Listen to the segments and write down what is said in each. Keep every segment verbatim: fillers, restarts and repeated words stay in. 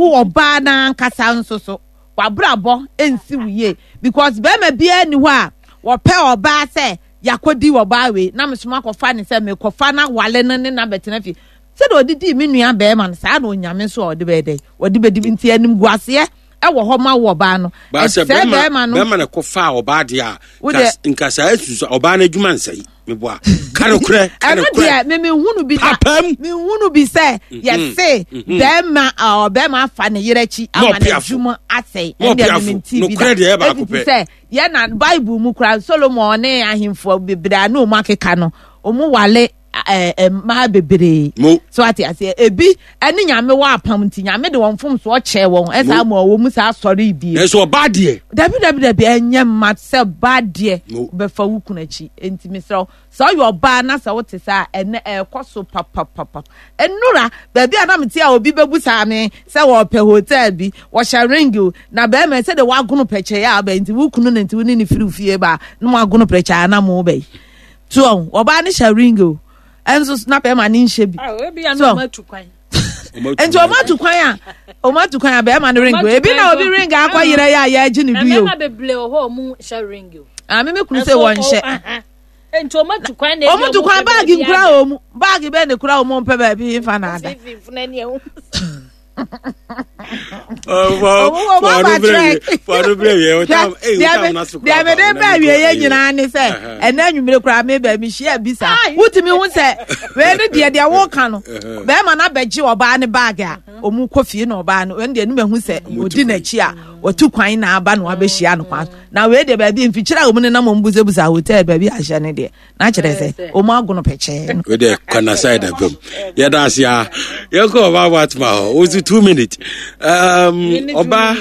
wo oba na nkasa nso so wabrabo ensi wiye because be ma bia ni ho a wo pe oba se yakodi wo ba we na mesoma kofa ne se me kofa na wale no ne na betena fi se do didi me nua be ma sa na onyame so ode be dey ode be di nti anim guase e wo ho ma wo ba no se be ma no be ma na kofa oba de a nkasa asusu oba na adwuma nsai me boa kare kure kare kure me me hunu bi me hunu bi se ye se be ma o be ma fa ne yerechi ama na adwuma asai e de me nti bi da se ye na bible mu kura Solomon ne ahemfo bebra na o makeka no o mu wale eh ma bebre so ati ase ebi ene nyame wa apam nti nyame de won fom so o che won esa ma wo mu sa sori bi e so ba de dabi dabi dabi enye mat se ba de be fa wukunachi enti misro so yo ba na sa wote sa ene e koso papa papa enura baby anam ti a obi bebusa me se wo pe hotel bi wo sha ringo na be me se de wa gono peche ya ba enti wukunu na enti woni ni firi fie ba no ma gono peche ana mo be so oba ni sha ringo enzo snap e ma ni nhye bi ah obi anu ma tukwan enzo ma tukwan a o ma tukwan a be ma ni ringo ebi na obi ringo akwa yire ya ya agi ni duyo na me beble ho mu sha ringo ah me me kunu se won hye enti o ma tukwan na o ma tukwan bag nkura o mu bag be ne kura o mu mpe ba bi fa na ada oh wow for the break for the break e o tam e o tam na so ko dia me dey ba wie ye nyina ni se ena anwumire kura me ba mi hia bisa wutimi hu se we ne dia dia wo ka no be ma na beji oba ne bag a o mu kofie na oba no we dia no mehu se odi na chi a otu kwan na aba no abehia no kwa na we de ba bi mfikyira o mu ne na mo mbuze buza hotel ba bi ahia ne de na kire se o mu agono peche we de kana side abem ye da asia ye ko oba watma o two minutes um oba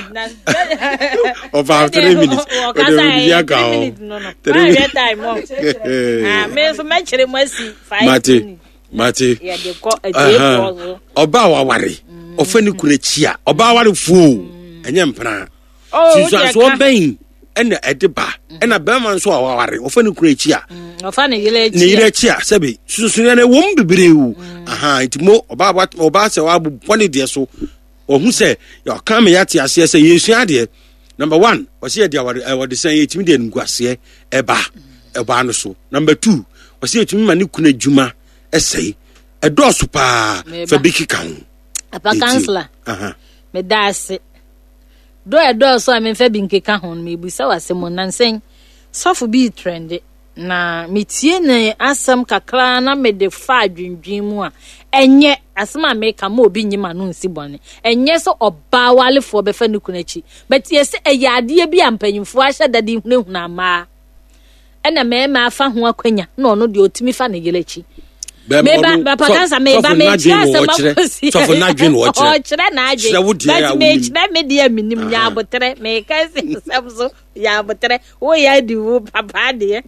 over three minutes o de ya ka o three time ah me so ma kire mwasi five mate mate ya de ko e de oba wa ware ofani kurechi a oba ware fu enye mpana so so ben ena edeba ena bema nso wa ware ofani kurechi a ofani yilechi ne yilechi a sebe susu ne wom bibrewu aha intimo oba oba se wa boni de so ohun se ya kan me yati ase se yesu ade number one wasi ade awade san yetimi de nguase eba eba no so number two wasi yetimi mani kuna djuma esei edoso pa fa biki kan apa kansla aha me dase do edoso am fa binke ka hon me busa wase mo nansen sofu bi trend na metie ne asam kakra na me de fa adwindwin mu a enye asema America ma obi nyima no nsi bone enye so oba walefo be fa nukunachi but yes eyade bi ampanyimfo ahye dade hunahuna ma ena me ma afa ho akwanya na ono de otimi fa ne yelechi me ba papa kansa me ba me chia asema so for nadwin wo kire o kire na adwe but me kire me de minim nya abotre me kansa sabso ya abotre wo ya di wo papa de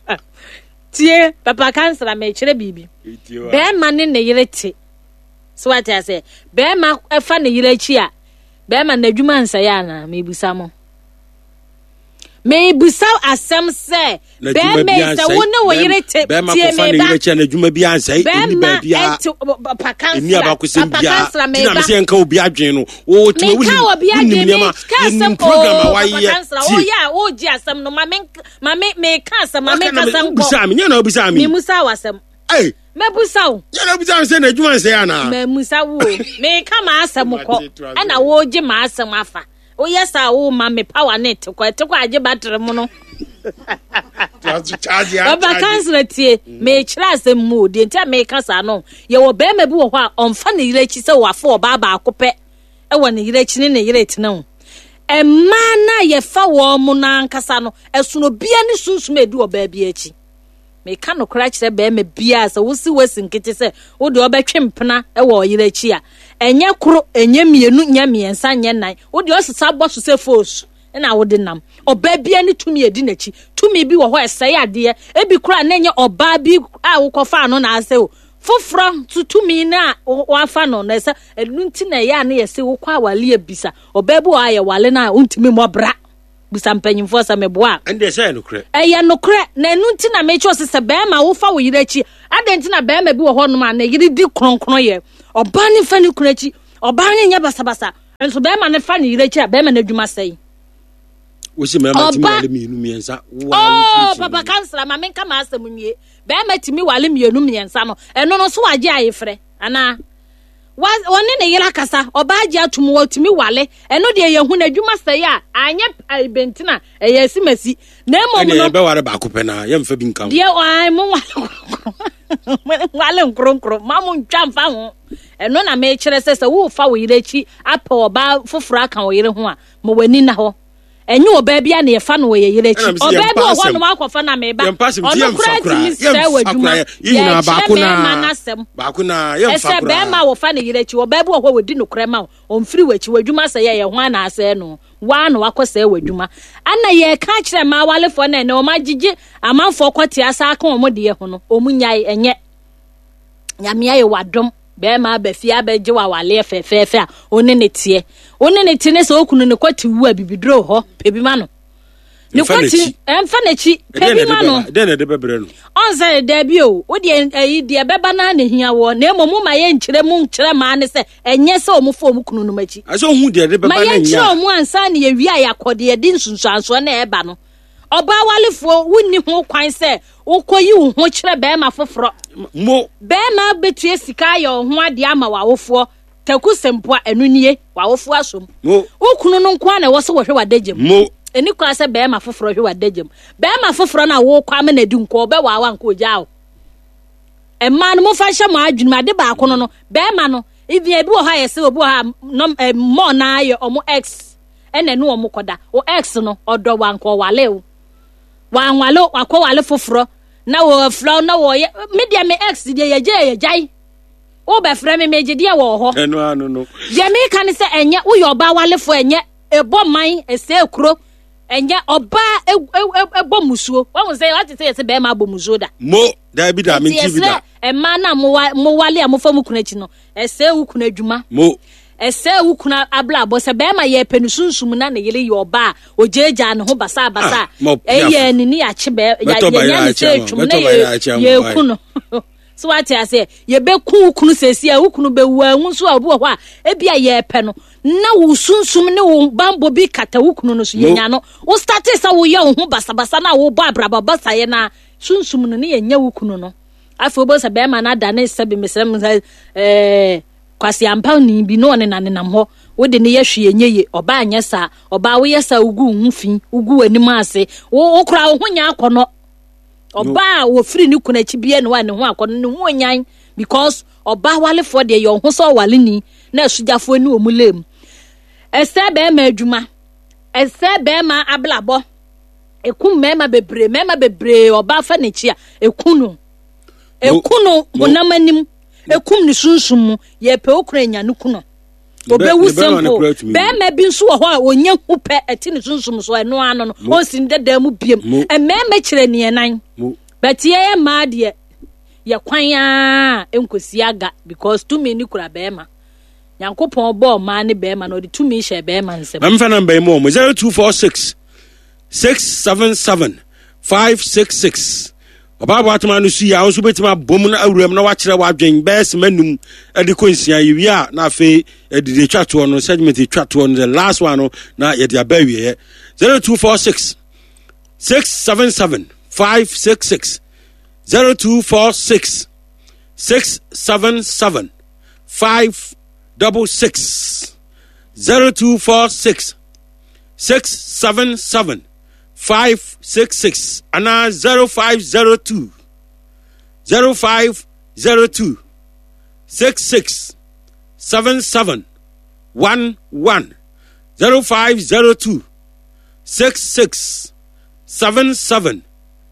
tie papa kansa me kire bibi be ma ne ne yeleti so what I say be ma efa ne yelechi a be ma na dwuma nsa ya na me busa mo me busa asem se be me se wona wo yeleti be ma ko fa ne yelechi na dwuma bi ansa ni ba bia papa kansa ni aba ko se bia na me se nka obi adwen no wo tuma wuni ka obi adwen me ka se program awaye o ya o ji asem no ma me ma me me ka asem ma me ka asem ko busa me nya na busa me me musa wasem eh me busa wo nya na busa se na dwuma nsa ya na me musa wo me ka ma asem ko e na wo ji ma asem afa o yesa wo ma me power net ko te ko age battery mu no baba kansla tie me kira asem mu de ntia me kasa no ye wo be ma bi wo ho a onfa ne yirechi se wo afa oba ba akopɛ e wo ne yirechi ne ne yireti na wo e ma na ye fa wo mu na nkasa no esono bia ne sunsun edu oba bia achi me ka no kra kire be ma bia se wo si wasi nkete se wo de obetwe mpena e wo yirechi a enye kro enye mienu nya miensa nye nan wo de osesa boso se force na wo de nam oba bia ne tumi edi nachi tumi bi wo ho esai ade e bi kra na enye oba bi a wo kofa no na ase o foforo tutumi na wo afa no na ese enunti na ya na yese wo kwa wale abisa oba bi wo aye wale na untimi mobra bisa mpanyimfo sa meboa ende se no kre eye no kre na enunti na mecho sese be ma wo fa wo yirachi adenti na be ma bi wo ho no ma na yiri di kronkron ye oba ne fa ne kurachi oba ne nya basabasa enso be ma ne fa ne yire chi a be ma na adwuma sei wo si me ma timi wale mienu miensa oh papa kansala ma menka ma asem nwie be ma timi wale mienu miensa no eno no so wage ayefre ana wa woni ne yira kasa oba age atum wo timi wale eno de ye hu na adwuma sei a anye bentina eye simasi na emom no ene be ware ba ko pena ye mfa bi nkam de ai mo wale wale nkronkro ma mo ntwa mfa ho eno na me kire sese wo fa wo yire chi apa oba foforo aka wo yire ho a mo wani na ho enye oba bia na ye fa no ye yire chi oba bi ho no akwafa na me ba ono kura ti sire wadwuma ye na ba ko na ba ko na ye mfa kura ese be ma wo fa na yire chi oba bi ho wodi no kura ma o mfiri wachi wadwuma se ye ye ho na ase no wa na wakose wadwuma ana ye ka kire ma walefo na ne o magigi amanfo kwoti asa aka o mo de ye ho no o munyai enye nyamia ye wadom be ma ba fia ba je wa wale fefefe a one ne tie one ne tie ne so okunu ne kwati wu a bibidro ho pebi ma no ne kwati emfa na chi pebi ma no de ne de bebre no onse de bi o wo de ayi de beba na ne hia wo na emomu ma ye nkire mu nkire ma ne se enye se omu fo omu kunu no machi aso hu de de beba na nya ma ye nkire omu ansa ne ye wi a yakode ye din sunsuanso na eba no oba walefo wunni ho kwan se ukoyi wo ho kire be ma foforo mo be ma betue sika ye ho ade ama wawofo taku sempoa enunie wawofo asom mo ukunu no nko na wo se wo hwe wadagem mo eni kwa se be ma foforo hwe wadagem be ma foforo na wo kwa me na di nko be wa wa nko gya o e ma no mo fa hye mo adwunu ade ba akono no be ma no ibi ebi wo ha ye se obi ha no mo na ye omo x ene no omo koda o x no odo wa nko wale o wa nwalo akwa wale foforo na wo flow na wo media me x de ye je ye jai wo be frɛ me meje de wo ho eno anu no je me kan se enye wo yo ba wale fo enye ebo man ese ekuro enye oba ebo musuo wo se what say se be ma abo musuo da mo da bi da me ti bi da e ma na mo wale amofo mu kunachi no ese wu kuna adwuma mo ese wu kuna abla bo se be ma ye penu sunsum na ne yele yo ba ojeja ne ho basa basa eye ni ni ache be ya nya ni se twum na ye kuno so what I say ye be ku kunu sesi a ukunu be wu anwu so obo ho a e bia ye pe no na wo sunsum ne wo bambo bi kata ukunu no so ye nya no wo start sa wo ye ho basa basa na wo bo abraba basa ye na sunsum no ne ye nya ukunu no afo bo se be ma na da ne se be mesem eh kwasi ampa ni bi no ne nanenam ho wo de ne yehwe enye ye oba anya sa oba wo ye sa ugu nhufin ugu anim ase wo kura wo nya akono oba wo free ni kunachi bie ne wa ne ho akono ne ho nyan because oba wale for de ye ho so wale ni na asujafo ni omulem ese be ma adwuma ese be ma ablabo ekum mema bebre mema bebre oba fa ne chi a ekunu ekunu honamanim ekum ni sunsum ye pe okura nya ne kuno obewu sempo be ma bi nso ho a onye hupe eti ni sunsum so eno ano no o sin deda mu biem e me ma kire ne nan but ye ma de ye kwan a enkosi aga because to me ni kura be ma yankopon bo ma ne be ma no de to me she be ma nsem am fa number mo zero two four six six seven seven five six six Obaba atuma no si ya onso betima bom na awuram na wakire wadwen bes manum edi konsia yiwia na afi edide twato no segment twato no the last one no na ye dia bawie zero two four six six seven seven five six six zero two four six six seven seven five six six zero two four six six seven seven five six six and zero five zero two zero five zero two six six seven seven one one zero five zero two six six seven seven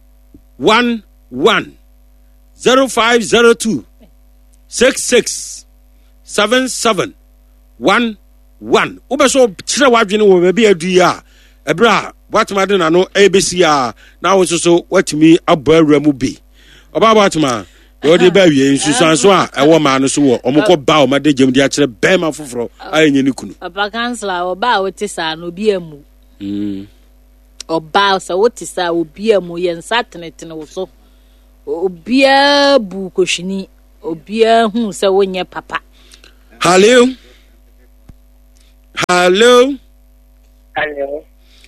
one one zero five zero two six six seven seven one one. Ubeso chira wadwene wo be bia adu ya ebra watuma de na no A B C a na wo so watumi abɔ awura mu bi oba watuma yo de ba wie nsusanso a ɛwɔ ma no so wo omokɔ ba o ma de gem de a kyerɛ bɛma foforo ayenye ni kunu papa kansala oba a wote sa no bi amu mm oba so wote sa obi amu ye nsa tenetene wo so obi abu kohwini obi ahu sɛ wonye papa Haleo Hello. Hello.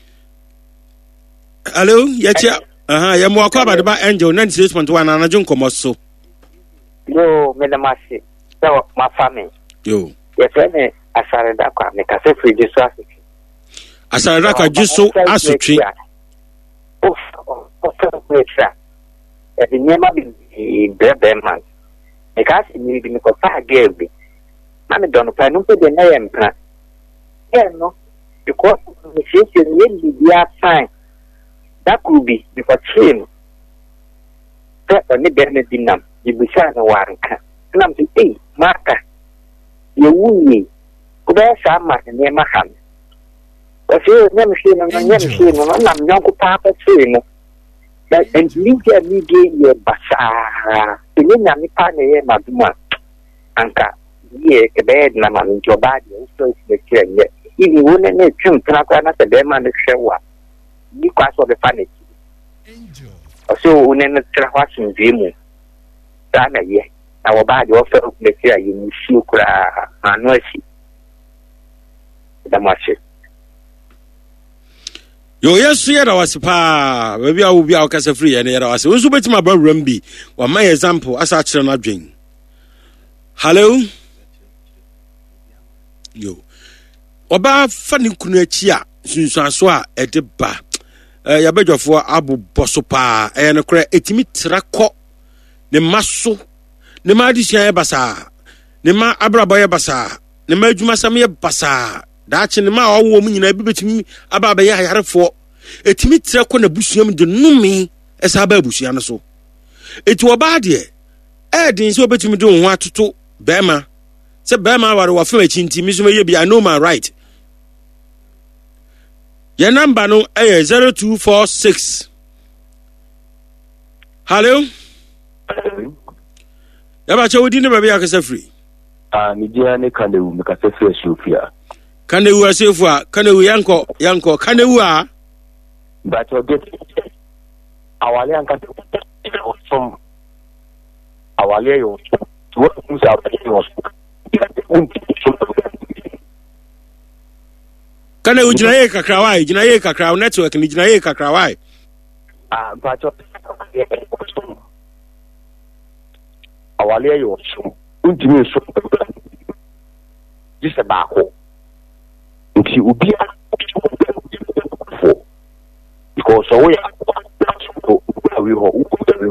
Hello. Yetia. Aha, ya mo akwa ba Angel ninety-six point one anajo nkomo so. Yo, me na masi. So, my family. Yo. Yes, me asare da kwa me ka se free so asutwi. Asare da kwa juso asutwi. Of, of pleasure. E bi nyema bi bebe man. Me ka se ni bi me ko fa girl bi. Na me don pa no pe de na yem pra. Eh no. Because me see se ni bi ya fine. That could be because him. That only benefit dinam. You be sure no one can. And I'm saying, hey, Marka, you woo me. Could I say, I'm near my hand? But you never seen him, I never seen him, and I'm young papa saying, that and you get me gay your basa. You mean I'm a partner, my woman. Anka, ye, a bed, and I'm in your body, so it's the king. Even when I make him, can I go at the demand of show up? Because of the panic. So, when I'm watching Zimu, Dana, yeah, our body offer the care you see, and no, she. The much. Yo, yes, yeah, I was pa. Maybe I will be our casa free, and I was also bet my brother Rumby, or my example as I shall not drink. Hello? Yo. Oba funny kunachia, since I saw at the bar. Eh ya bedwafo abu boso pa eh no kra etimi trako ne maso ne ma adisia e basa ne ma abrabo ye basa ne ma adwuma sam ye basa da chi ne ma owo mu nyina bi betimi aba ba ye hayarefo etimi trako na busuam de numi esa ba busuam no so eti oba de eh din so betimi de ho atoto bema se bema ware wa fa chinti mi so me ye bi I know my right. Your number no eh zero two four six. Hello? Yaba che wodi ne ba bia kasa free. Ah, mi dia ne kanewu me kasa free Ethiopia. Kanewu asefu a, kanewu yanko, yanko, kanewu a. But you get awale anka from awale yo. What comes out of Kana ujina ye kakra wai, jina ye kakra network ni jina ye kakra wai. Ah, but awale yo so. Untimi so. Just about ho. Nti ubi for because so we are we ho.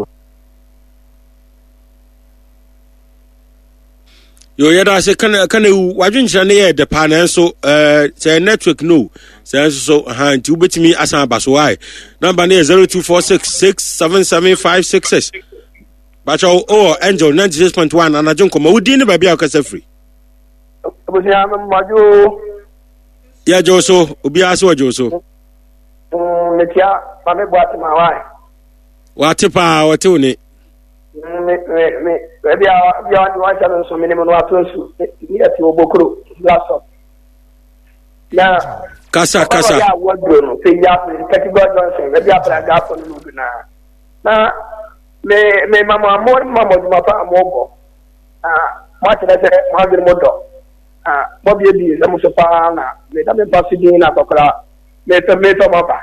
Yo yada se kana kana wadwinchira ne ye de pa na so eh say network no say so ha nti ubetimi asan abaso wai number ne zero two four six six seven seven five six six bacho oh Angel ninety-six point one anajon koma wudi ne ba bia okasa free Obusia majo ya joso obi aso joso mm metia ba me boate ma wai wate pa wate oni me me me bia bia wa chalo so minimum wa tonsu ni ati obokro laptop na kasa kasa ya wodro no se ya category Johnson me bia pra ga fo no na na me me mama mo mama do ma pa mo go ah ma tele se ma dir mo do ah mo bia bi se mo so pa na me da me pa si din na kokra me to me to ma pa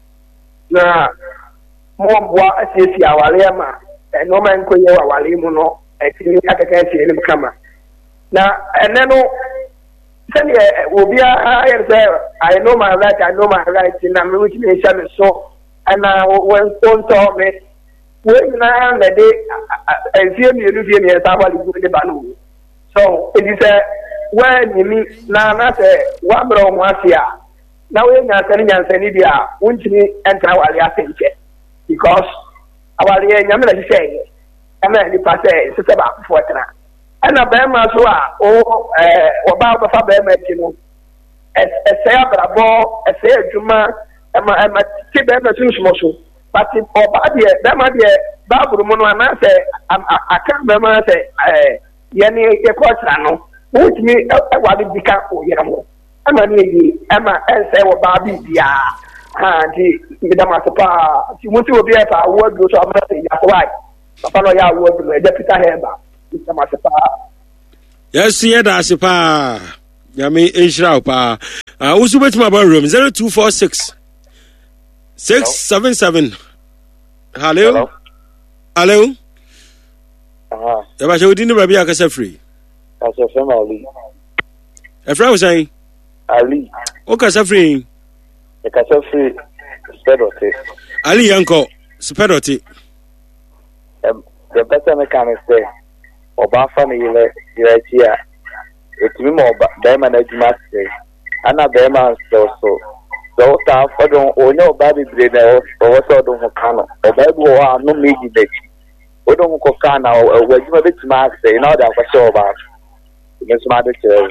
na mo bua asiefi awale ma no man ko ye wa wale mu no etimi akaka tie ni kama na ene no sani obi a ayer say I know my right I know my right na me which me say so ana when on to me we na na de enfie mi elu fie mi esa wale gu de ba no so it is a when me na na say wa bro mu asia na we nya sani nya sani dia wuntimi enta wale asenche because awale nyame na sise ama ni pase sise ba fotra ana ba ma so a o eh oba ba fa ba ma ti no ese abrabo ese adwuma ama ama ti ba ma tun sumo so but oba de ba ma de ba buru mu no ana se aka ba ma se eh ye ni e ko tra no wutimi e wa de dika o yere mo ama ni yi ama ense oba bi bia ha di midama pa ti mo ti obi e pa wo do so amana ya so wai papa no ya wo do e je Peter Heba midama pa yes ye da se pa Yami Israel pa. Ah, usu betima ba room zero two four six six seven seven. Hello. Hello. Aha. Yaba she odini ba bia akasa free. Asa from Ali. E fra wo say? Ali. O kasa free. E kasa free. Spedote. Ali yanko spedote. Um, the better mechanic say oba fa ni ile ile chia. Etimi mo ba be ma na adwuma say. Ana be ma so so. So ta fa don onye oba bibre na o so don ho kano. Oba bi wo anu meji bechi. Odon ko kana o adwuma betima say na o da kwa show ba. Mesu ma de chere.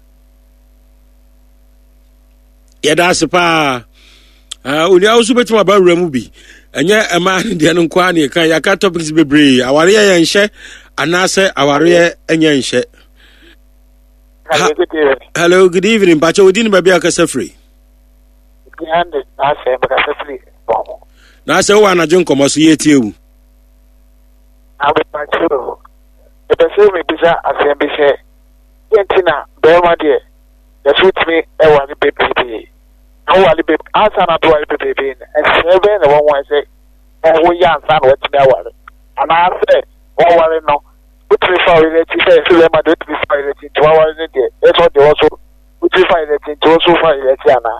Yeda sepa. Ah, uli awusu betima ba wura mu bi. Enye ema de no kwa ne kan yaka topics bebre. Aware ye nhye anase aware enye nhye. Hello, good evening. Hello, good evening. Bacho odini ba bia akasa free. Behind the ashe because free. Na se wo anaje nkomo so ye tiewu. Abe pacho. E be se me bisa asem be she. Yentina be ma de. The shoot me e wa ni baby. I want to be answer not to be baby. And seven and one one say, oh, we are son what me want. And I say, oh, well, no. We prefer it to say, so let me do it to our idea. That's what they also, we prefer it to also find it. Yana.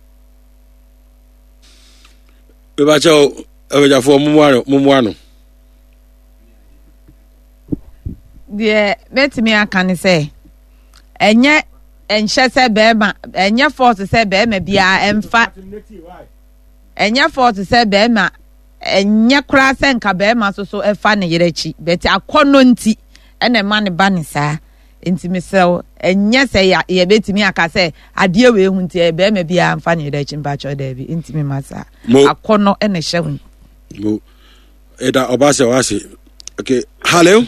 We bacho, we for Mumwano, Mumwano. Yeah, let me I can say. And yet, and she said, Bema, and your force said, Bema, be I fat. And your force said, Bema, and your crass and cabema so so a funny yerechi, but a conunti and a money bunny, sir. Into me so, and yes, I ye bet me, I can say, I deal with him to a Bema be I funny yerechi, Bacho Debbie, into me, massa. A corner and a showing. Mo Eda Obasa wasi. Okay, hello.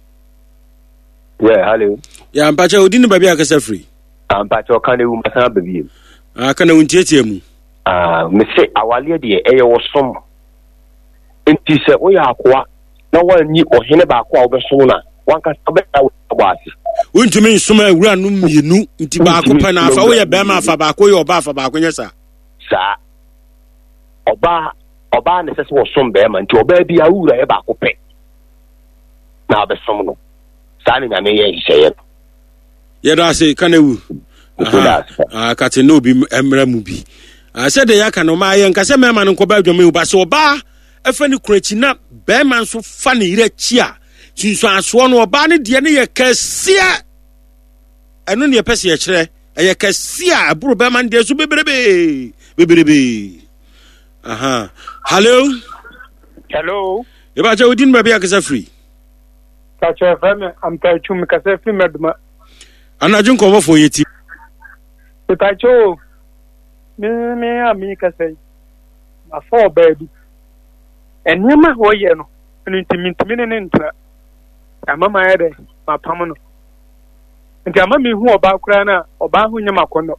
Yeah, hello. Yeah, I'm Bacho, didn't baby akasa free. I'm Pacho Kanu Massa baby. Ah, kana untiete mu. Ah, me say awale de e ye wosom. Enti se wo ya akwa na wanyi ohene ba akwa obeso na wanka sabeta wo abasi. Untumi nsoma awura no mienu nti ba akwa na afa wo ye be ma afa ba akwa ye oba afa ba akwa nyesa. Sa oba oba ne se wo som be ma nti oba bi awura ye ba akwa pe. Na obesom no. Sa ni na me ye hye Yeda say kanewu. Ah, kate no bi emra mu bi. Ah, said the yaka no ma yen kase mema no koba dwome uba so oba efa ni kurachi na be man so fa ne irachi a tinso aso no oba ne de ne ye kasia eno ne pese ye kire ye kasia aburo be man de so beberebe beberebe. Aha. Hello. Hello. Eba je odin ba bia kase free. Kacho fame am kacho mi kase free meduma. Anajun komo fo yeti. Kacho me me ami kase. Ma fo baby. Enyema ho ye no. Ntimi ntimi ne ntra. Ama ma ye de ma pam no. Nti ama mi hu oba kura na oba hu nyema kono.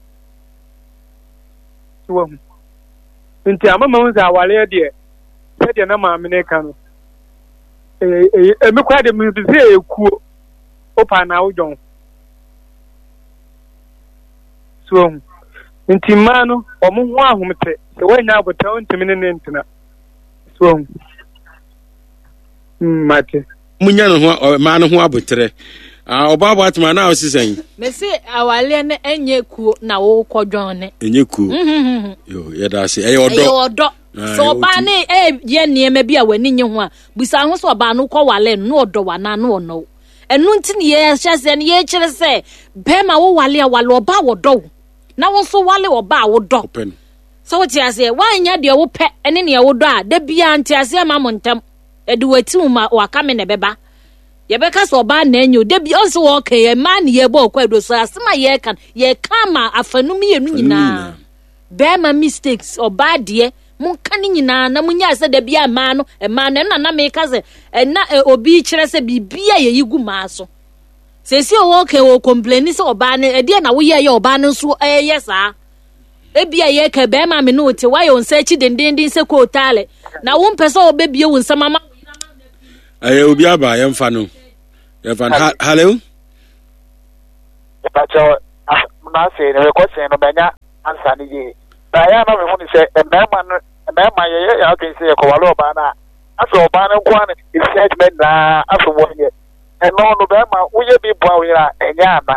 So hu. Nti ama ma hu za wale de. Se de na ma me ne ka no. Eh eh me kwa de mi bi se ekuo. Opa na ujon. So nti ma no omo ho ahomte se wanya abota ntimi ne ntina. So mate Munya no ho ma no ho abotre. Ah oba bo atma na osisan. Me se awale ne enye kuo na wo kodwon ne. Enye kuo. Yo yeda se e odo. E odo. So oba ne e ye niema bi a wani nye ho a busa ho so oba no ko wale no odo wa na no no. Enu nti ne ye hyase ne ye kire se be ma wo wale a wale oba wo do. Na wo so wale oba wo do. Open. So what you say? Why nya de wo pe ene ne wo do a da bia nti ase ma mo ntam. E de wati mu ma wa ka me ne beba. Ye beka so ba na enyo de bia so wo ka ye ma ne ye bo kwa do so asema ye kan ye kama afanu mi enu nyina. Be ma mistakes oba de mun kan nyina na munya se de bia ma no e ma na na na me ka se e na obi kire se bibia ye yigu ma so. Se si o wo ka wo complain se oba ne e de na wo ye ye oba ne so e ye sa. Ebia ye ka be ma me no te wa yo nsa chi dendenden se ko tale na wo mpese obebie wo nsa mama Aye obi aba yemfa no. Yemfa. Hello. Pacho na say the question no benya answer ni ye ba ya na me hu ni say e mema no e mema ye ye ya okay say ko walo ba na aso ba na kwa na excitement na aso wo ye e no no ba ma wo ye bi bua wo ya enya na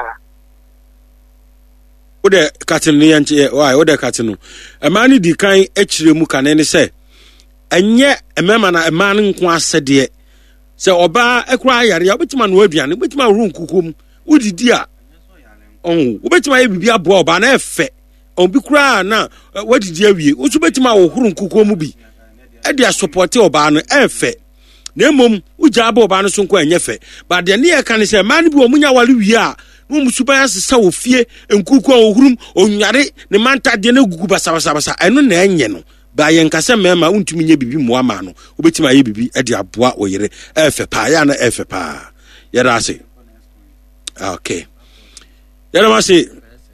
wo de katin ni yanche why wo de katin no e ma ni di kan akire mu kan ne say enye e mema na e ma ne nko asede se oba ekura yare obetima no aduane obetima ru nkukom udidi a on obetima ye bibia bo oba na efe obi kura na wadidi awie osu betima wo huru nkukom bi e dia support oba no efe na emom uja aba oba no so nko enyefe but de ne ye kan se man bi omunya wale wie a no musuba asesa wo fie nkuku a wo hurum onware ne manta de na gugu basa basa basa eno na enye no ba yen kase mema untumi nye bibi mo ama no obetima ye bibi e de aboa oyere efe pa ya na efe pa yera ase okay yera ma se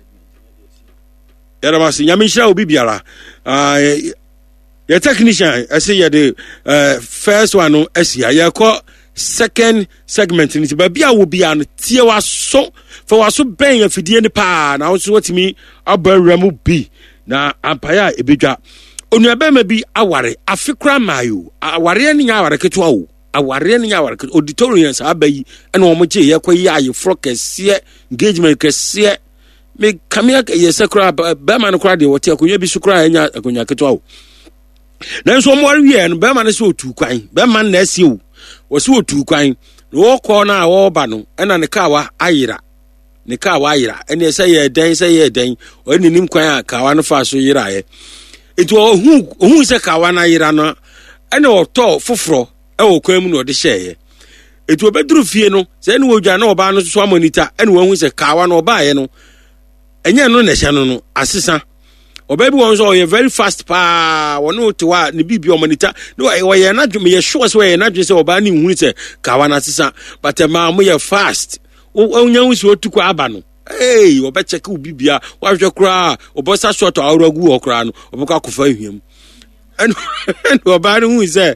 yera ma se nyamisha obi biara ah ye technician ase ye de first one no asia ye ko second segment ni ba bia wo bia no tie wa so for wa so ben afidie ni pa na wo so watimi abawramu bi na ampaya ebedwa onuabema bi aware afikra mayo aware ni aware ketwa wo aware ni aware auditorium sa abayi ena wo moje ye kwayi aye frokese engagement kese me kamia ye sekra ba man kra de wote akonya bi sukra enya akonya ketwa wo na nso mo awie no ba man se otu kwan ba man na asie wo wo se otu kwan wo ko na wo ba no ena ne kawa ayira ne kawa ayira ena se ye den se ye den o ni nim kwan a kawa no fa so yira ye etu ohu ohu se kawa na yira no ene oto foforo e wo kwan mu no de hyeye etu obeduru fie no se ne wodwa na oba no so amonita ene wo se kawa no oba ye no enye no ne hye no no asesa oba bi won so ye very fast pa wono otewa ne bibi omonita no wo ye na dwum ye sure se wo ye na dwum se oba ni hu se kawa na asesa but ma mo ye fast onya hu se otukwa aba no hey oba check u bibia wa hwe kra obosa short awragu okra no oboka kofa hwem eno oba no hu se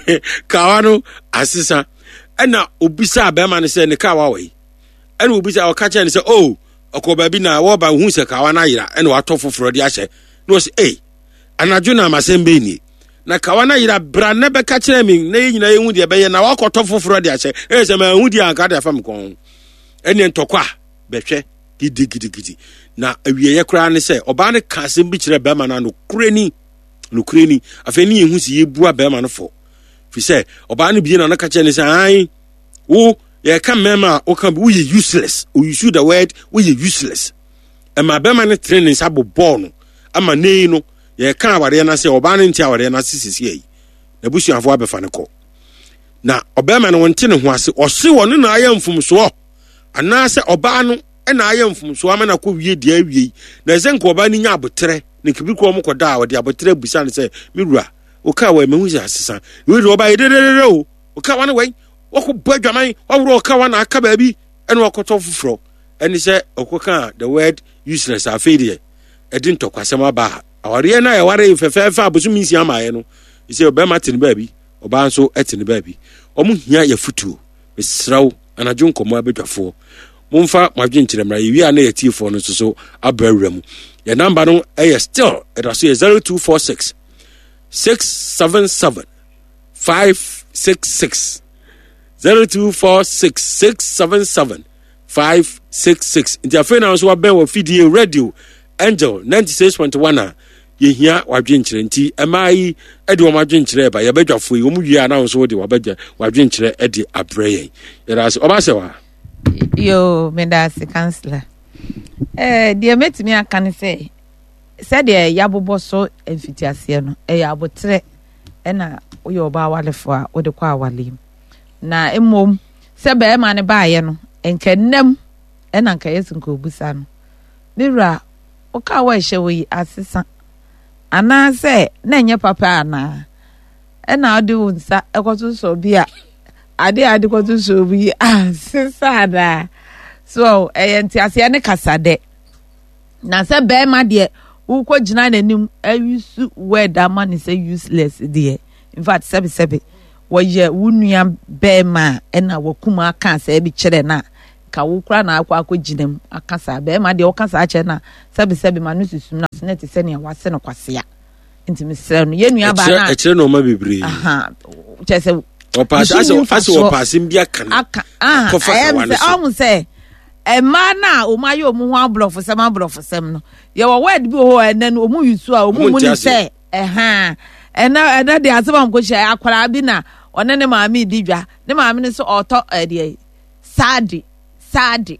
kawa no asesa ena obisa abema ne se ne kawa wai ena obisa o ka che ne se oh okoba bi na wo ba hu se kawa na yira ena wato foforo di ahye no se eh anadwo na masembe ni na kawa na yira bra ne be ka kire mi na yina ye hu de be ye na wakoto foforo di ahye eh se ma hu di anka de fam kon ene ntokwa behwe gidi gidi gidi na awie ye kra ne se oba ne ka asem bi kire be ma na no kureni no kureni afeni ye hu si ye bua be ma no fo fi se oba ne bi na na ka kire ne se ai wo ye ka mema o kan we useless o use the word we useless e ma be ma ne training sabo ball no ama nei no ye ka aware na se oba ne ntia aware na sisisi yi na busu afo abefa ne ko na oba ma ne wonte ne ho ase o se won na aya mfumso ana se oba no e na aya mfumso ama na ko wie dia wie na ze nko oba ni nya abotre ne kibi ko mo ko da o de abotre busa ne se miwura o ka wa mehu ya asesa we do oba dededede o o ka wa ne we wako badwaman wawro ka wa na aka ba bi ene wakoto foforo ene se okoka the word useless afedie edin to kwasema ba aware na ya ware fefefa abusumi nsi amaye no ise obema tene ba bi oba nso etene ba bi omu hia ya futuo besraw anadwo nkomo abedwafo mumfa madwen kiremra yewi ana yatifo no so abawram ya number no eh still it was zero two four six six seven seven five six six zero two four six six seven seven five six six. Nti afi na so aben wo fidie radio Angel ninety-six point one a ye hia wadwenkyere nti emai e de wo madwenkyere ba ye badwafo yi wo mu wi na so de wabagya wadwenkyere e de abreye yera se oba se wa yo medasi counselor eh de metimi aka ne se se de yabobo so emfitiase no e yabotre e na wo yo ba walefo a wo de kwa awale na emom se be ma ne baaye no enkennem e na nka yesu nka obusa no mira o ka wa hye we asesa ana se na enye papa ana e na odi wonsa ekoto so bia ade ade koto so bi asesa da so e entiase ne kasade na se be ma de wo ko gina nanim ayusu word ama ne say useless de in fact sebe sebe woye wunua bema ena wakuma aka se bi kire na ka wo kura na akwa akogina mu akasa be ma de wo kasa ache na sebe sebe ma no susum na se na te se ne wase no kwase ya nti mesrɛ no yenu aba na e kire no ma bebre aha che se o pass aso aso o passim bia kan aka ah am say e ma na o ma ye o mu ho ablofo sem ablofo sem no ye wo word bi ho ene no o mu yusu a o mu mu ni say eh ha ena ena de asem ko hye akwara bi na one ne maami di dwa ne maami ne so oto e de sadi sadi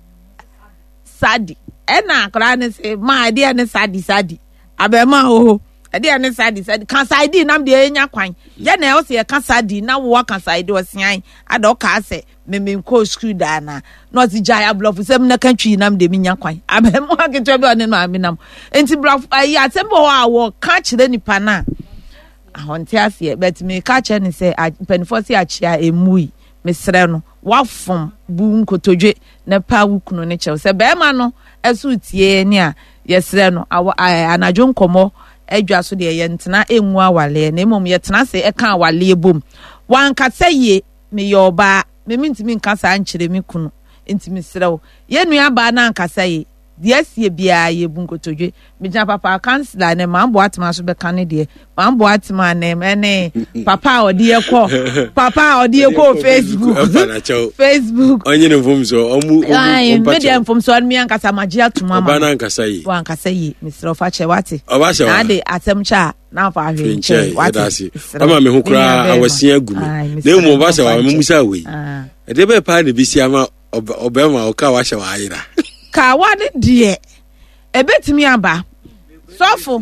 sadi ena akwara ne se ma de ne sadi sadi abema ho ade ane sadi sadi kan sadi nam de enya kwan je na o se kan sadi na wo kan sadi o sian ada o ka se memem ko school da na no ti jaya bluff sem na kan twi nam de minya kwan abem wa ke to be one no aminam enti bluff ya tembo a wo ka kire nipa na ahonte ase bet me ka kire ni se penfo se achia emui mesre no wafom bu nkotodwe na pa wukunu ne chew se be ma no esu tie ni a yesre no anajo nkomo edwa so de ye ntena enwu awale na emom ye tena se e kan awale bom wan ka seye me yoba me mintimi nka sa ankyere me kunu ntimi srew ye nua ba na nka seye de asie bia ye bunkotodwe me ja papa kansela ne mambo atema so be kan de mambo atema ne ene papa odi ekọ papa odi ekọ Facebook Facebook onye ne mfom so omu omu media mfom so mi anka sa magia atuma ba na nka seye wan ka seye me srew fa che wate oba se na de atemcha na fa hwe nche wate ama me hu kura awase agumi na emu oba se wa me musa we e de be pa ne bisi ama obema o ka wa hye wa ayira ka wade die ebetimi aba sofo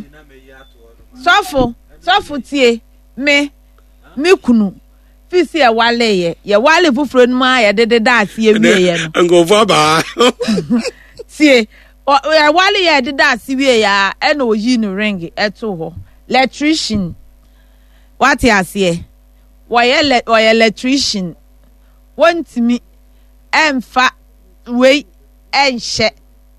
sofo sofo tie me me kunu fisi e wale ye ye wale fufuro no ma ye dede da ase ye wie ye no ngofo aba tie ye wale ye dede ase wie ya e na oyi no ring eto ho electrician what you ase wo ye wo ye electrician wontimi emfa we enhye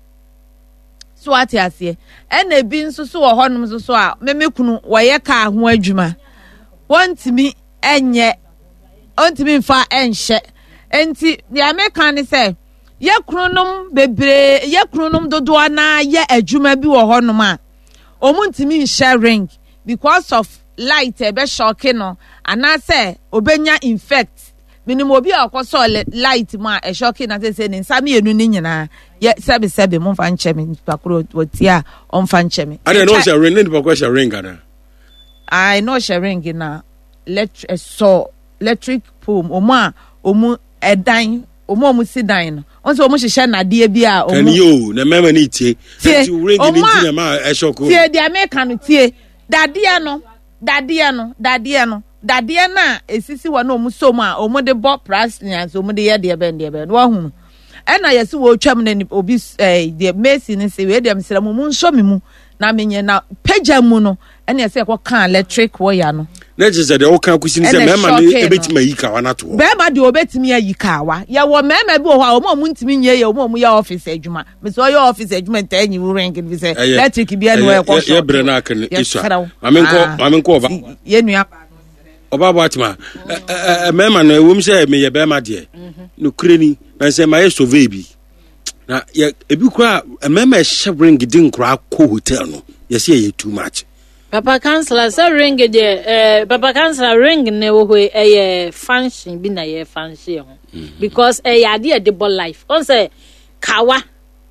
so ati ase ena bi nso so wo honum so so a memekunu wo ye ka ho adwuma wontimi enye wontimi mfa enhye enti the american ni say ye krunum bebre ye krunum dodo na ye adwuma bi wo honum a omuntimi nhye ring because of light e be shocking no ana say obenya infect minimum obi akoso light ma e shoki na say ni nsame enu ni nyina ye sebe sebe mo fa nche me pakro wotia on fa nche me I don't know say ring ni pakro say ring ana I know she ring na electric so electric pole omo a omu edan omo omu sidan no on say omu hihye na de bi a omu kan yo na mema ni tie that ring ni tie ma e shoko tie de America no tie dade no dade no dade no dade na esisi wa na omu so ma omu de bo prasnians omu de ye de ben de ben wo hu ena yesi wo twam na obi eh de Messi ni se we de msira mu nso me mu na menye na pagya mu no ena yesi ko kan electric wire no na je de wo kan kusi ni se mema ni ebetima yi ka wa na to mema de obetimi yi ka wa ye wo mema bi wo ha omu omu ntimi nye ye omu omu ya office adwuma me so ya office adwuma ntanyi wo rank bi se electric bi enu e ko so ye bre na kan isu mamenko mamenko oba ye nua oba batima eh mema no ewum se me ye be ma de no kureni na se ma ye survey bi na ye ebi kura mema e shebring din kura ko hotel no ye se ye too much Papa Councilor say ring de eh Papa Councilor ring ne wo e eh function bi na ye function because eh ya de de ball life on say kawa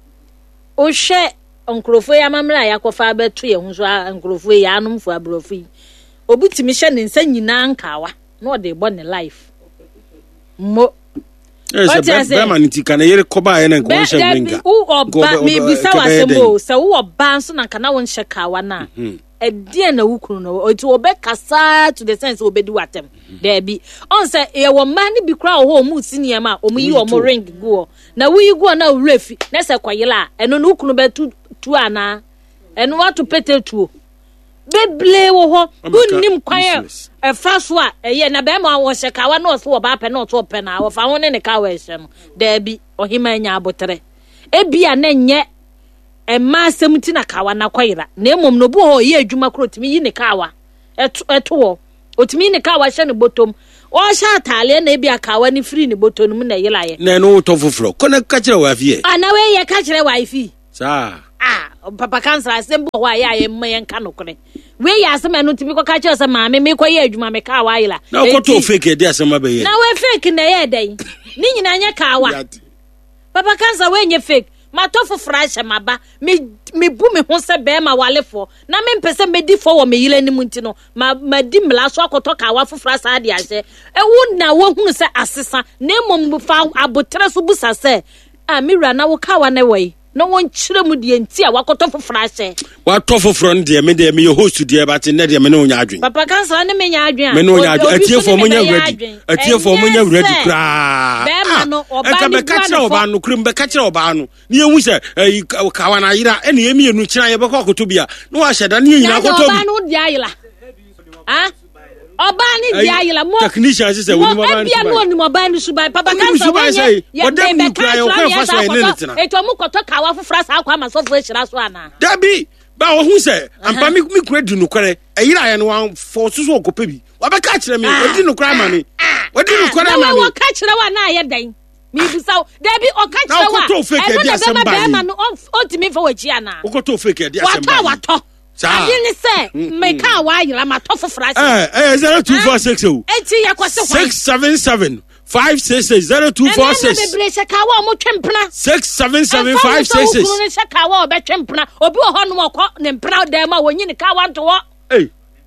o hwe onkrofo ya mamra ya kofa beto ye hu so onkrofo ya anum fo abrofi obutimi hye ne nsa nyina nkawa na o de bo ne life mo yes be man ti kana yere koba ye na nko hye ringa u oba me bisa wasembo se u oba so na kana won hye kawa na edie na wukunu no oti obekasa to the sense obedi watem there be on say e wo man bi kra ho mu senior ma o mu yi o mu ring go na wi go na refi na se kwayela eno no wukunu betu tu ana eno watu petetuo beble wo ho unnim kwan e fa so a eye na be ma wo hye kawa na o so oba pe na o to pe na wo fa won ne kawa hye no there be ohima nya abotere e bia na nye e ma semti na kawa na kwayira na emom no bu ho ye adwuma krotimi yi ne kawa eto eto otimi ne kawa hye ne botom o sha tale na ebi akawa ni free ni botonu mu na yela ye na no to foforo kona ka kire wa fie ana we ye ka kire wa ifi sa ah papa kansa asem bo wa ya ye mma ye nka no kone we ya asem anu tibi ko ka kire se maame me ko ye adwuma me ka wa yela na ko to fake dey asem ba ye na we fake na ye dey ni nyina nya ka wa papa kansa we nye fake matofo frasha maba me me bu me ho se be ma walefo na me mpese me di fo wo me yile ni munti no ma ma di mla so akoto ka wa fofra sa ade ahye e wu na wo hu se asesa na mom fa abotre so busa se a me wura na wo ka wa na wai no won kire mu de enti a wakoto fofra ahye wa to fofro de me de me ye host de ba te ne de me no nya adwen papa kansa na me nya adwen me no nya adwen atie fo mo nya ready atie fo mo nya ready kra be ma no oba ni ka kire oba no krim be ka kire oba no ne ehu se ka wa na yira e ne ye me nu kira ye be ko akoto bia no wa hyeda ne nyina akoto bi oba no di ayila ah oba ni di ayila mo technician se we ni mo ba ni bia no ni mo ba ni subai papa kansa we ye de be ka yo ko fa so ene netina e to mu koto ka wa fofra sa akwa ma so fo hira so ana dabi ba wo hu se ampa mi mi kura di nukore e yira ye no wan fo so so okopa bi wa be ka kire me o di nukore ma me o di nukore ma me wa ka kire wa na ye dan mi busaw dabi o ka kire wa e no de ma be ma no o ti mi fa wa chi ana o ko to fake e di asem wa to adi ni se me ka wa yira ma to fofra se eh eh zero two four six o enti ye kwase six seven seven five six six zero two four six ena be bre se ka wa mo twempna six seven seven five six six ni se ka wa obetwempna obi ho no mo ko ne mpna da ma wonyi ni ka wa nto wo eh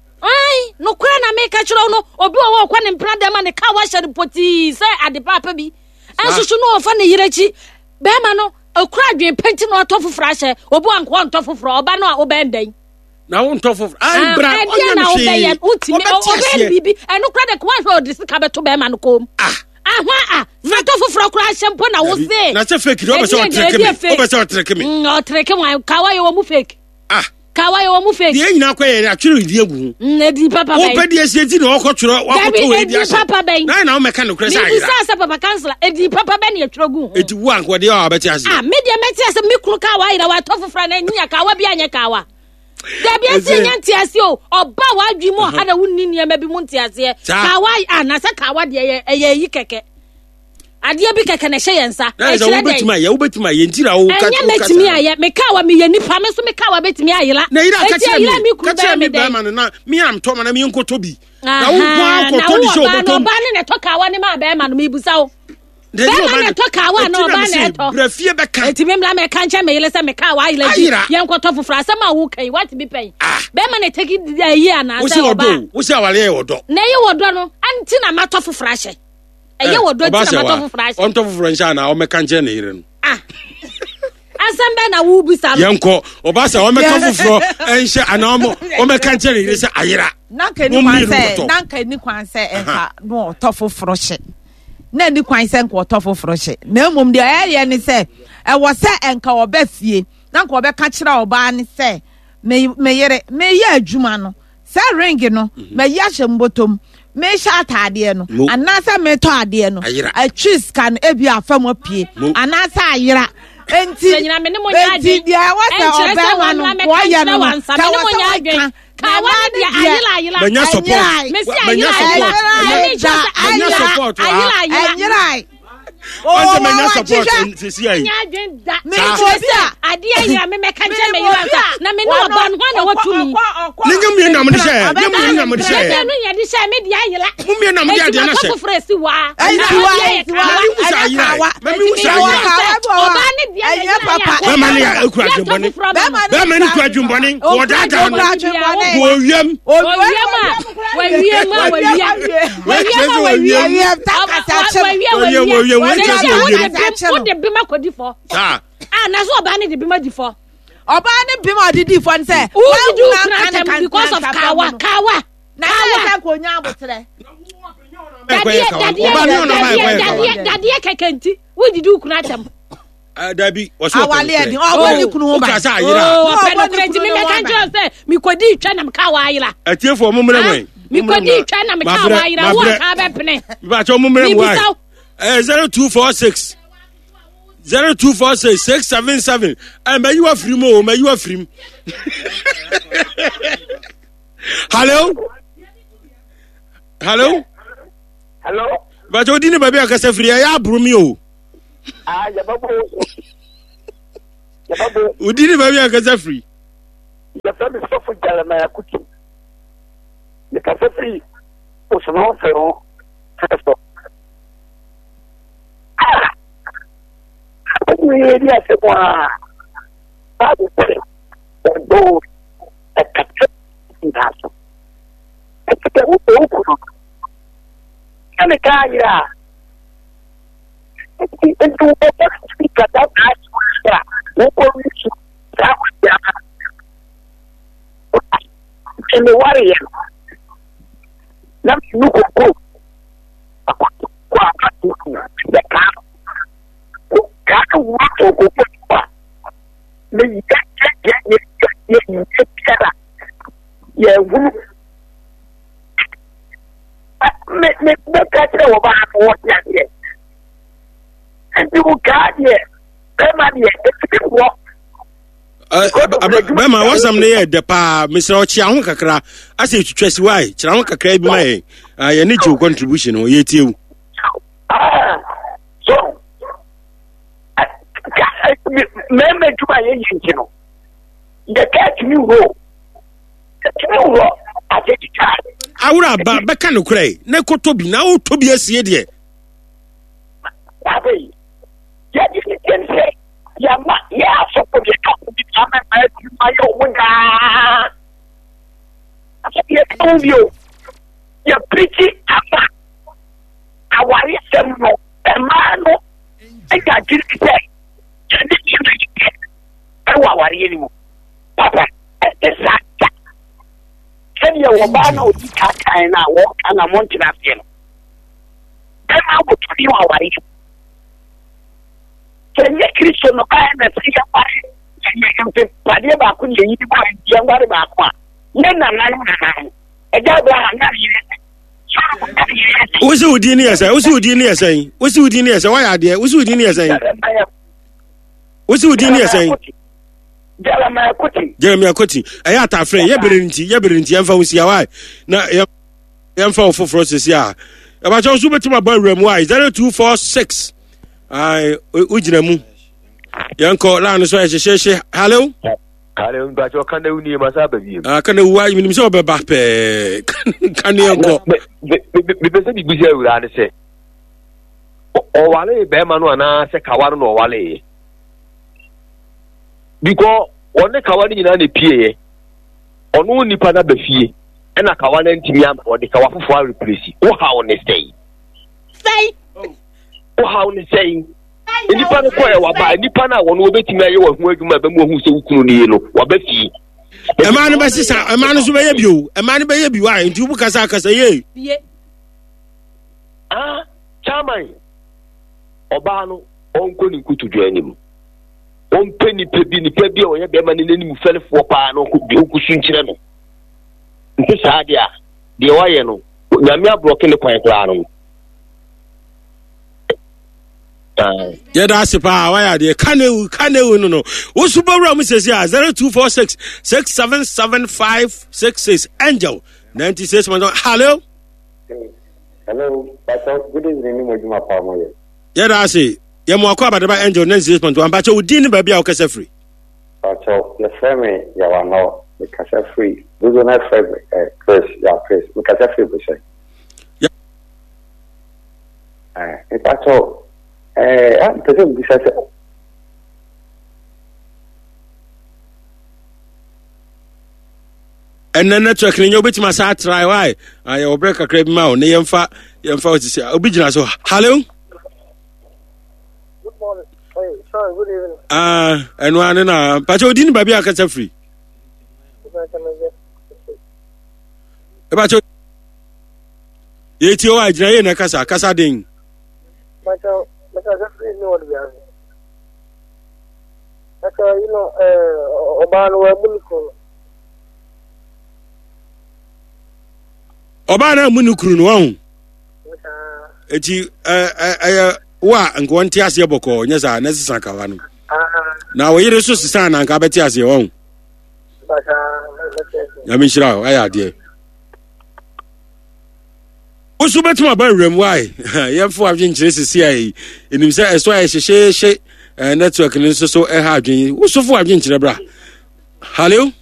ai no kura na me ka kiro no obi ho ko ne mpna da ma ne ka wa hye poti se ade papa bi ensusu no ofa ne yirechi be ma no okura dwen penti no to fofra hye obi anko nto fofra oba no a obendan na won to fofra ai bra onya na obeyen utimi oben bibi eno kura de kwa hwe odisi ka beto be ma no kom ah ahwa ah na to fofra kura hyempo na wo se na se fake do be se o treke me o be se o treke me mm o treke mo kawa yo mu fake ah kawa yo mu fake de nyina kwa ye atwere di egu na di papa bay o pe di esieti na o ko twere wa ko to we di ase papa bay na na o meka no kura sa ayira ni sa papa cancel e di papa bay na twere gu eti wu anko de o abeti ase ah me de meti ase me kuru kawa ayira wa to fofra na nya kawa bi anya kawa dabi ase nya ntiase o oba wa adwi mo ha na wunni niam bi mo ntiase kawa ah na sa kawa de ye ye yi keke ade bi keke na hye yensa e hye de betima ye wo betima ye ntira wo ka enya metimi aye me kawa me ye nipa me so me kawa betimi ayela na yira ka kire me ka kire me ba ma na me am to ma na me nkoto bi na wo kwa ko to di show beto na ba ne ne to kawa ne ma ba ma no me busa wo be ma ne to kawa na ba ne to bra fie be ka etimi mla me kan che me yele se me kawa ayela ji ye nkoto foforo asema wo kan what be pen be ma ne take yi ana se wo do wo se awale ye wodo na ye wodo no anti na ma to foforo ahye eye wodo ti na ma to foforo ahye on to foforo nsha na o me kan che na yire no ah asembe na wo busa no yenko oba se o me to foforo nsha ana o o me kan che na yire se ayira na kan ni kwan se na kan ni kwan se enka no to foforo hye na ni kwan se enka to foforo hye na mom de eye ni se e wo se enka oba fie na nka oba ka kira oba ni se me me yere me ye adwuma no se ring no me ya hye mbotom me sha atade no anasa me to ade no a twis kan ebi afam apie anasa ayira enti nyina me ne mo nya adwen dia wasa oba no wo ya no ka wo nya adwen ka wa dia ayila ayila banya support me si ayila banya support ayila ayila ayila o se menya support sisi ayi nya adwen da me bia ade ayira me me ka nche me yira na me no oba no na watumi ni nyam ni nam ni she nyam ni nam ni she me no nya di she me dia ayila mu me nam dia dia na she ko fresi wa ai siwa siwa ai kawa me mi wusa oba ni dia ayira papa be ma ni akura djumboni be ma ni kura djumboni ko da da no ko wiem o wiem a wa wiem a wa wiem wa wiem a wa wiem takata o wiem o wiem we je so wiem o de bima kodi fo ah ah na so oba ni de bima di fo oba ni bima di di fo nse o di do kan because of kawa kawa na ya ko nya abotre dadie kekenti wo di do kuna tem ah dabi wo so awale edi o ni kunu ba ka sa ayira o pe no krenti mi me kan je se mi kodi twa na kawa ayira atiefo mo mre mwen mi kodi twa na kawa ayira wo ka be pene ba cho mo mre mwen eh zero two four six zero two four six six seven seven eh me you afrim o me you afrim hello hello Hello. But you didn't baby akasa free ya brumi o. Ah, ya babo. Ya babo. You didn't baby akasa free. Ya fa mi so fu jala na kuti. Ya kasa free. O so no fe o. Festo. Ah. Ni dia se kwa. Ba bu se. Do. E kasa. Ndaso. E kete u o ku. Kani kaya. Itu apa sih kata asal. Ukur itu siapa yang. Ini waria. Nam nukuku. Aku kuat aku. Dekat. Kau waktu aku kuat. Menjadi jadi jadi cara. Ya bu. Me me me kata wa ba ko ya ye. Andu ka ye. Be ma ye e wo. Eh be ma wasam ne ye de pa Mister Ochi ahun kakra ase twetwesi wai kira ahun kakra bi ma ye. Ah ye ne ji contribution o ye tie wu. Ah. So. Me me tuba ye yin no. Ye ka timi wo. Timi wo ate ti ta. Awura ba beka no krai na kotobi na o tobi asie de Abi ya di kense ya ma ya so ko bi ka bi ta ma ma ti ma yo wonga asa ye ko bi o ya priti apa awari semno e ma no e ga jiri ke ya di ke e wa wari ni mo papa e sa Kenya wabana ukikaka na woka na monti na fieno. Kama utuliwa wari. Kenya Kristo no kaya na siya pare. Kenya kampe pade ba ku nyi di ba ndi ngware ba kwa. Nena nanu na nanu. Eja bra ngari yire. Wosi udi ni yesa, wosi udi ni yesa. Wosi udi ni yesa, wa ya de, wosi udi ni yesa. Wosi udi ni yesa. Jeremiah Kuti. Jeremiah Kuti. Aya ta friend, ye berenti, ye berenti emfa usia why. Na ye emfa ofoforo sisi a. E ba cho so betima ba rem why zero two four six. Ai ujina mu. Yanko la no so ye hyehyehye. Hello. Hello, ba cho kan da uni ma sa ba bi. Ah kan wa minim so be ba pe. Kan yanko. Me be se bi gusi awura ne se. O wale be ma no ana se kawaro no wale. Because one kawani nyina na pie ono nipa na bafie e na kawana ntimi am o de kawafofo a replace wo ha on stay say wo ha on say nipa no ko e wa ba nipa na wono obetimi aye wa hu adwuma ba mu hu se wukunu ni no wa bafie e ma no ba sisa e ma no so be ye bio e ma no be ye bio a nti bu kasa kasa ye bie ah chairman oba no onko ni kutudwa anim on penny pebi ni pebi o ye be ma ni nanim felfo pa no ko bi o kusunkyire no nti saade a de wa ye no nyame abroke ne kwan kra no ah ye da sipa wa ya de kanewu kanewu no no wo su bawura mu sesi a zero two four six six seven seven five six six Angel ninety-six. Hello. Hello, Pastor. Good evening, Mojuma Palmo. ye da si ye mo akwa badaba Angel ninety-six point one ba che odi ni ba bia o kasa free Pastor, the family ya wa no the kasa free. We go na free eh Chris ya Chris. We kasa free be say. Yeah. Eh, Pastor, eh, am te dem bisa se. and then network ni you betima sa try why aye o break akra bi ma o ne yemfa yemfa o ti se obi gina so. Hello. Good morning. Hey, sorry, good evening. Ah, eno ane na pa che odi ni ba bia kasa free e ba che ye ti o a gina ye na kasa kasa den Michael, Michael, definitely know what we are. Michael, you know, uh, Oban, we're Bulikun. oba na mu nukuru no won eti eh eh wa nko nti ase boko nya sa na sisa kawa no na wo yire so sisa na nka beti ase won ya mi shira aya de Osu betuma ba rem why yemfo adwenkyere sisi ai enim sɛ ɛso ayɛ hyehyehye network ne nso so ɛha adwen wosofo adwenkyere bra. Hello.